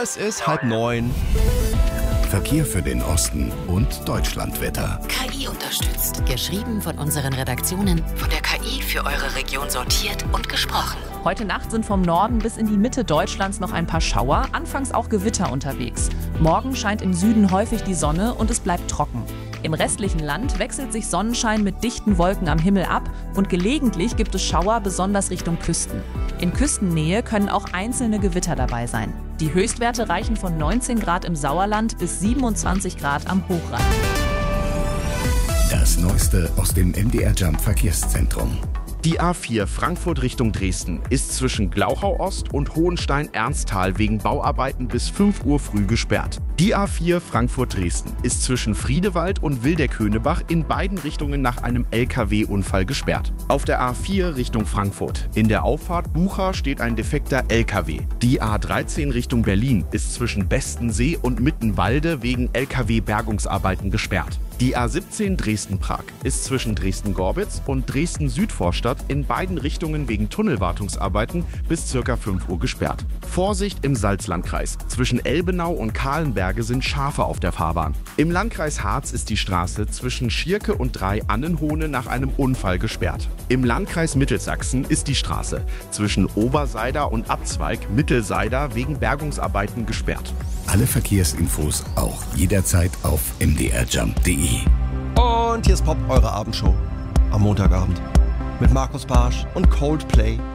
Es ist 8:30. Verkehr für den Osten und Deutschlandwetter. KI unterstützt. Geschrieben von unseren Redaktionen, von der KI für eure Region sortiert und gesprochen. Heute Nacht sind vom Norden bis in die Mitte Deutschlands noch ein paar Schauer, anfangs auch Gewitter unterwegs. Morgen scheint im Süden häufig die Sonne und es bleibt trocken. Im restlichen Land wechselt sich Sonnenschein mit dichten Wolken am Himmel ab und gelegentlich gibt es Schauer, besonders Richtung Küsten. In Küstennähe können auch einzelne Gewitter dabei sein. Die Höchstwerte reichen von 19 Grad im Sauerland bis 27 Grad am Hochrhein. Das Neueste aus dem MDR Jump Verkehrszentrum. Die A4 Frankfurt Richtung Dresden ist zwischen Glauchau Ost und Hohenstein-Ernsthal wegen Bauarbeiten bis 5 Uhr früh gesperrt. Die A4 Frankfurt-Dresden ist zwischen Friedewald und Wildeck-Höhnebach in beiden Richtungen nach einem LKW-Unfall gesperrt. Auf der A4 Richtung Frankfurt in der Auffahrt Bucha steht ein defekter LKW. Die A13 Richtung Berlin ist zwischen Bestensee und Mittenwalde wegen LKW-Bergungsarbeiten gesperrt. Die A17 Dresden-Prag ist zwischen Dresden-Gorbitz und Dresden-Südvorstadt in beiden Richtungen wegen Tunnelwartungsarbeiten bis ca. 5 Uhr gesperrt. Vorsicht im Salzlandkreis. Zwischen Elbenau und Kahlenberge sind Schafe auf der Fahrbahn. Im Landkreis Harz ist die Straße zwischen Schierke und Drei-Annenhohne nach einem Unfall gesperrt. Im Landkreis Mittelsachsen ist die Straße zwischen Oberseider und Abzweig Mittelseider wegen Bergungsarbeiten gesperrt. Alle Verkehrsinfos auch jederzeit auf mdrjump.de. Und hier ist Pop, eure Abendshow am Montagabend mit Markus Barsch und Coldplay.